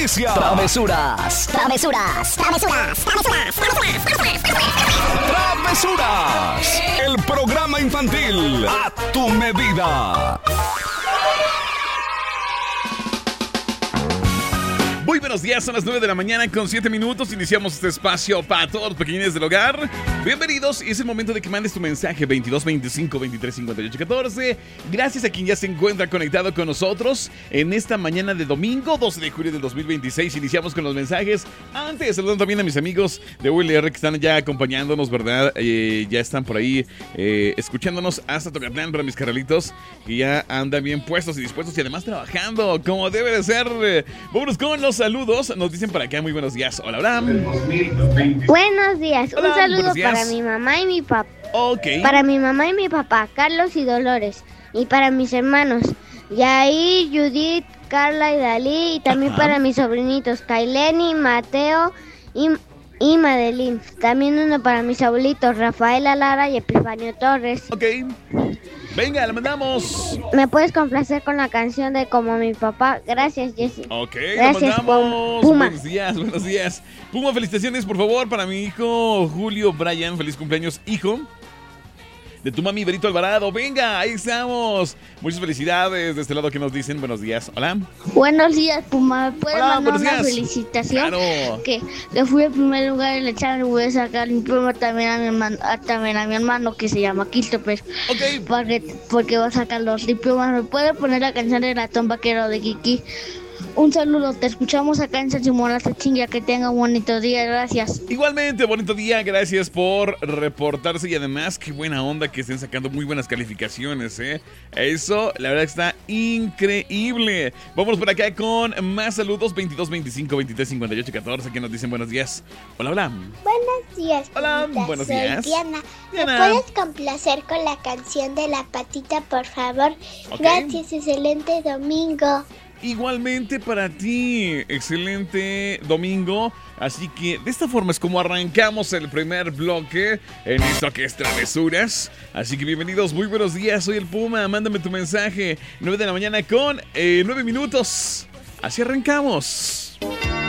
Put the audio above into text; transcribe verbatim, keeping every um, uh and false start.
inicia Travesuras, travesuras, travesuras, travesuras, travesuras, Travesuras, el programa infantil a tu medida. Muy buenos días, son las nueve de la mañana con siete minutos. Iniciamos este espacio para todos los pequeñines del hogar. Bienvenidos, y es el momento de que mandes tu mensaje veintidós veinticinco veintitrés cincuenta y ocho catorce. Gracias a quien ya se encuentra conectado con nosotros en esta mañana de domingo doce de julio del dos mil veintiséis. Iniciamos con los mensajes. Antes, saludando también a mis amigos de U L R que están ya acompañándonos, ¿verdad? Eh, ya están por ahí eh, escuchándonos hasta Tocatlán para mis carnalitos, que ya andan bien puestos y dispuestos y además trabajando como debe de ser. Vámonos con los saludos. Nos dicen por acá, muy buenos días. Hola, hola. Buenos días. Hola, un saludo buenos días. para mi mamá y mi papá. Ok. Para mi mamá y mi papá, Carlos y Dolores. Y para mis hermanos, Yair, Judith, Carla y Dalí. Y también Ajá. para mis sobrinitos, Kaileni, Mateo y, y Madeline. También uno para mis abuelitos, Rafaela Lara y Epifanio Torres. Ok. Venga, la mandamos. ¿Me puedes complacer con la canción de Como mi papá? Gracias, Jessy. Ok, Gracias, la mandamos. Puma. Buenos días, buenos días. Puma, felicitaciones, por favor, para mi hijo Julio Brian. Feliz cumpleaños, hijo. De tu mami Berito Alvarado. Venga, ahí estamos. Muchas felicidades de este lado que nos dicen. Buenos días. Hola. Buenos días, Puma. ¿Me puedes Hola, mandar buenos una días. felicitación? Claro. Que, que fui el primer lugar en el examen. Voy a sacar mi primo también a mi hermano, a, también a mi hermano que se llama Christopher. Ok. Porque, porque va a sacar los diplomas. ¿Me puede poner la canción de Ratón Vaquero de Kiki? Un saludo, te escuchamos acá en San Simón La Chinga. Que tenga un bonito día, gracias. Igualmente, bonito día, gracias por reportarse y además qué buena onda que estén sacando muy buenas calificaciones, ¿eh? Eso, la verdad que está increíble. Vamos por acá con más saludos, veintidós veinticinco veintitrés cincuenta y ocho catorce, que nos dicen buenos días. Hola, hola. Buenos días. Hola, Pumita. buenos Soy días. Diana. Diana. ¿Me puedes complacer con la canción de La Patita, por favor? Ok. Gracias, excelente domingo. Igualmente para ti, excelente domingo. Así que de esta forma es como arrancamos el primer bloque en esto que es Travesuras. Así que bienvenidos, muy buenos días, soy el Puma, mándame tu mensaje. nueve de la mañana con eh, nueve minutos. Así arrancamos.